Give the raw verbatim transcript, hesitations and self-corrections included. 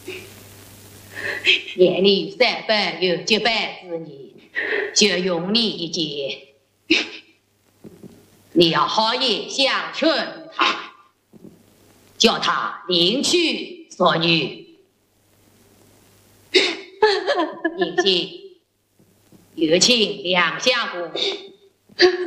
年你三百有结拜之年，就用你一件，你要好言相劝他，叫他领取所女。迎接有请梁相公。